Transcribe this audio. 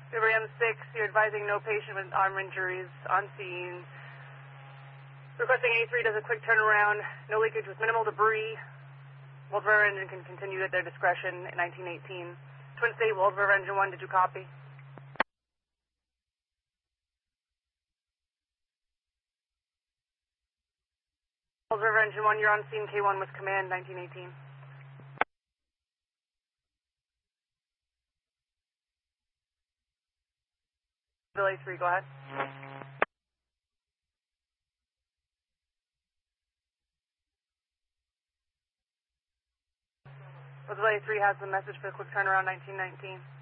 River M6, you're advising no patient with arm injuries on scene. Requesting A3 does a quick turnaround, no leakage with minimal debris. World River engine can continue at their discretion in 1918. Twin State, World River engine 1, did you copy? World River engine 1, you're on scene, K1 with command, 1918. Bill A3, go ahead. Bill A3 has the message for the quick turnaround, 1919.